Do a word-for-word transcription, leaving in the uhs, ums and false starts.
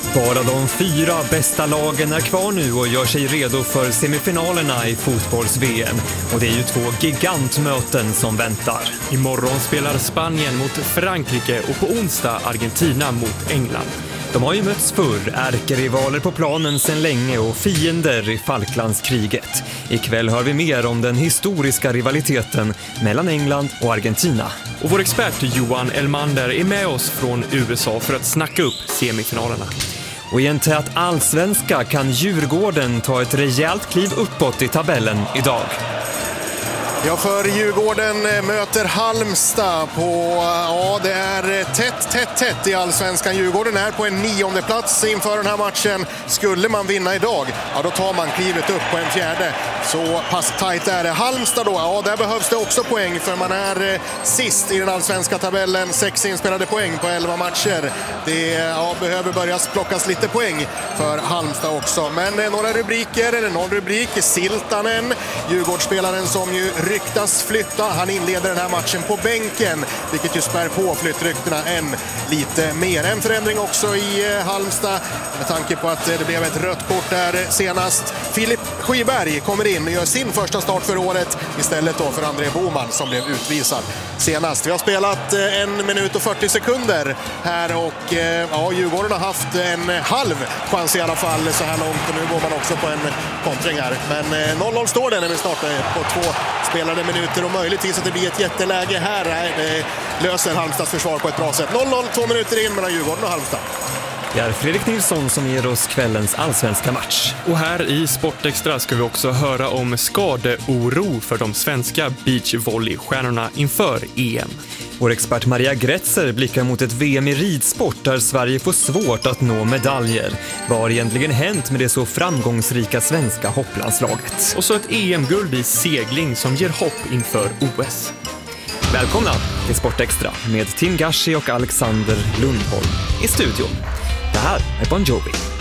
Bara de fyra bästa lagen är kvar nu och gör sig redo för semifinalerna i fotbolls-V M. Och det är ju två gigantmöten som väntar. Imorgon spelar Spanien mot Frankrike och på onsdag Argentina mot England. De har ju mötts förr, ärkerivaler på planen sedan länge och fiender i Falklandskriget. Ikväll hör vi mer om den historiska rivaliteten mellan England och Argentina. Och vår expert Johan Elmander är med oss från U S A för att snacka upp semifinalerna. Och i en tät allsvenska kan Djurgården ta ett rejält kliv uppåt i tabellen idag. Ja, för Djurgården möter Halmstad på, ja det är tätt, tätt, tätt i allsvenskan. Djurgården är på en nionde plats inför den här matchen. Skulle man vinna idag, ja då tar man klivet upp på en fjärde. Så pass tajt är det. Halmstad då, ja där behövs det också poäng för man är sist i den allsvenska tabellen. Sex inspelade poäng på elva matcher. Det ja, behöver börjas plockas lite poäng för Halmstad också. Men några rubriker, eller någon rubrik, Siltanen, Djurgårdsspelaren som ju ryktas flytta. Han inleder den här matchen på bänken, vilket ju spär på flyttryktena än lite mer. En förändring också i Halmstad med tanke på att det blev ett rött kort där senast. Filip Skyberg kommer in och gör sin första start för året istället då för André Boman som blev utvisad senast. Vi har spelat en minut och fyrtio sekunder här och ja, Djurgården har haft en halv chans i alla fall så här långt och nu går man också på en kontring här. Men noll noll står det när vi startar på två spelade minuter och möjligtvis att det blir ett jätteläge här. Det löser Halmstads försvar på ett bra sätt. noll noll, två minuter in mellan Djurgården och Halmstad. Det är Fredrik Nilsson som ger oss kvällens allsvenska match. Och här i Sportextra ska vi också höra om skadeoro för de svenska beachvolleystjärnorna inför E M. Vår expert Maria Gretzer blickar mot ett V M i ridsport där Sverige får svårt att nå medaljer. Vad har egentligen hänt med det så framgångsrika svenska hopplandslaget? Och så ett E M-guld i segling som ger hopp inför O S. Välkomna till Sportextra med Tim Gashi och Alexander Lundholm i studion. Det här är Bon Jovi.